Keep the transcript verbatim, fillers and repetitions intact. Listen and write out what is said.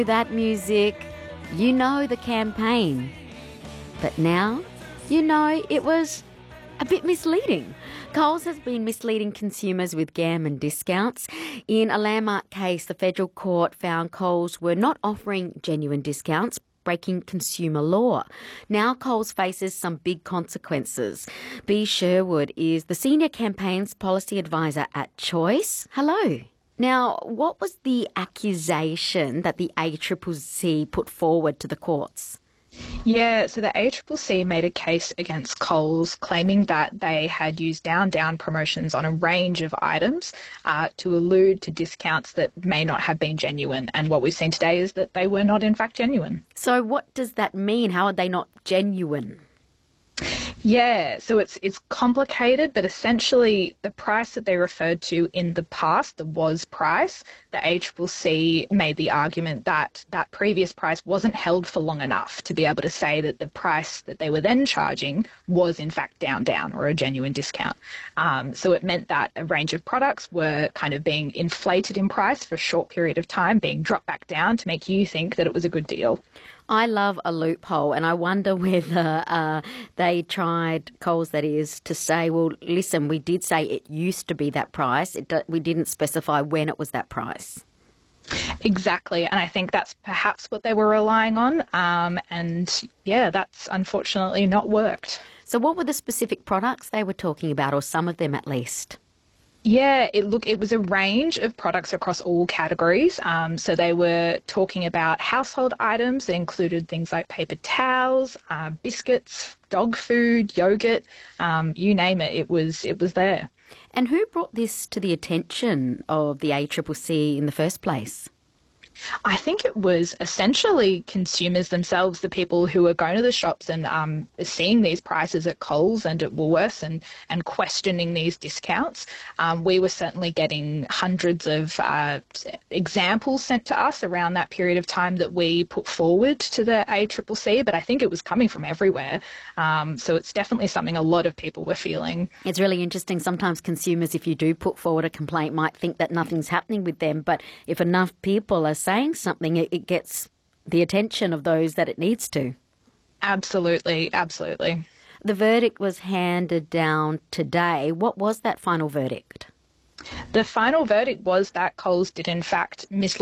That music, you know the campaign. But now, you know it was a bit misleading. Coles has been misleading consumers with gammon discounts. In a landmark case, the federal court found Coles were not offering genuine discounts, breaking consumer law. Now Coles faces some big consequences. Bea Sherwood is the Senior Campaigns Policy Advisor at Choice. Hello. Now, what was the accusation that the A C C C put forward to the courts? Yeah, so the A C C C made a case against Coles claiming that they had used down-down promotions on a range of items uh, to allude to discounts that may not have been genuine. And what we've seen today is that they were not in fact genuine. So what does that mean? How are they not genuine? Yeah, so it's it's complicated, but essentially the price that they referred to in the past, the was price, the A C C C made the argument that that previous price wasn't held for long enough to be able to say that the price that they were then charging was in fact down down or a genuine discount. Um, so it meant that a range of products were kind of being inflated in price for a short period of time, being dropped back down to make you think that it was a good deal. I love a loophole, and I wonder whether uh, they tried, Coles that is, to say, well, listen, we did say it used to be that price. It do- we didn't specify when it was that price. Exactly, and I think that's perhaps what they were relying on, um, and yeah, that's unfortunately not worked. So what were the specific products they were talking about, or some of them at least? Yeah, it look it was a range of products across all categories. Um, so they were talking about household items. They included things like paper towels, uh, biscuits, dog food, yogurt, um, you name it. It was it was there. And who brought this to the attention of the A C C C in the first place? I think it was essentially consumers themselves, the people who were going to the shops and um, seeing these prices at Coles and at Woolworths and, and questioning these discounts. Um, we were certainly getting hundreds of uh, examples sent to us around that period of time that we put forward to the A C C C, but I think it was coming from everywhere. Um, so it's definitely something a lot of people were feeling. It's really interesting. Sometimes consumers, if you do put forward a complaint, might think that nothing's happening with them, but if enough people are saying something, it, it gets the attention of those that it needs to. Absolutely, absolutely. The verdict was handed down today. What was that final verdict? The final verdict was that Coles did in fact mislead